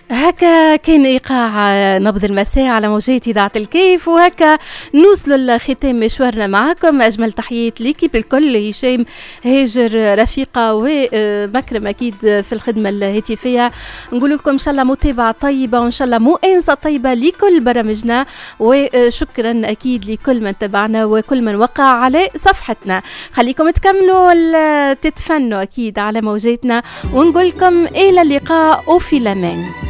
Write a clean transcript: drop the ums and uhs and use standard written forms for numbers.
هكا كان إيقاع نبض المساء على موجات إذاعة الكيف، وهكا نوصل لختام مشوارنا معكم. أجمل تحيات ليكيب الكل، هشام، هاجر، رفيقة ومكرم أكيد في الخدمة الهاتفية. نقول لكم إن شاء الله متابعة طيبة وإن شاء الله مؤنسة طيبة لكل برامجنا، وشكرا أكيد لكل من تابعنا وكل من وقع على صفحتنا. خليكم تكملوا تتفنوا أكيد على موجاتنا، ونقول لكم إلى اللقاء وفي الأمان.